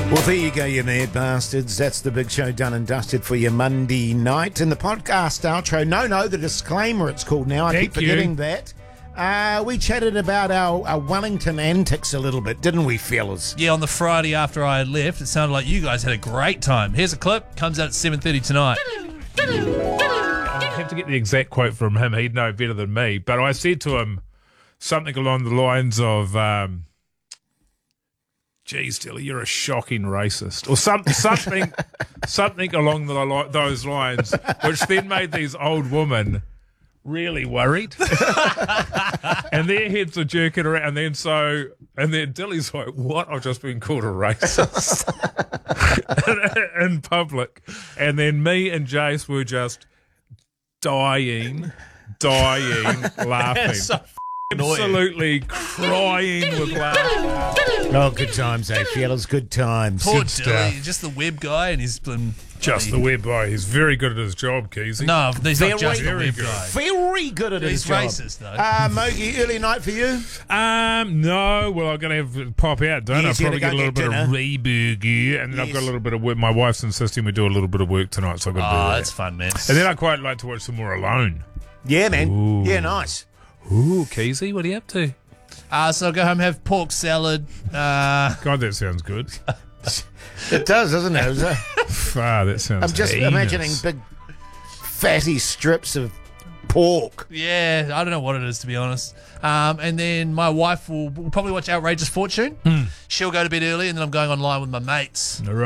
Well, there you go, you mad bastards. That's the big show done and dusted for your Monday night. And the podcast outro, no, the disclaimer it's called now. I keep forgetting that. We chatted about our Wellington antics a little bit, didn't we, fellas? Yeah, on the Friday after I had left, it sounded like you guys had a great time. Here's a clip. Comes out at 7:30 tonight. I have to get the exact quote from him. He'd know better than me. But I said to him something along the lines of, geez, Dilly, you're a shocking racist. Or something along those lines, which then made these old women really worried. And their heads are jerking around. And then Dilly's like, what? I've just been called a racist in public. And then me and Jace were just dying laughing. So Absolutely crying with laughter. Oh, good times, eh, fellas? Good times. poor Good Dilly, stuff. just the web guy, and he's been Just the web guy. He's very good at his job, Keezy. No, he's not just the very web good. guy. Very good at his He's job. racist, though. Mogi, early night for you? No. Well, I'm going to pop out, don't I? Yes, I'll you probably gotta get a little go bit get of reburger, and then I've Yes. got a little bit of work. My wife's insisting we do a little bit of work tonight, so I've got to do Oh, that. that's fun, man. And then I quite like to watch some more Alone. Yeah, man. Ooh. Yeah, nice. Ooh, Keezy, what are you up to? So I'll go home, have pork salad. God, that sounds good. It does, doesn't it? That sounds I'm just heinous. imagining big, fatty strips of pork. Yeah, I don't know what it is, to be honest. And then my wife will probably watch Outrageous Fortune. She'll go to bed early, and then I'm going online with my mates. All right.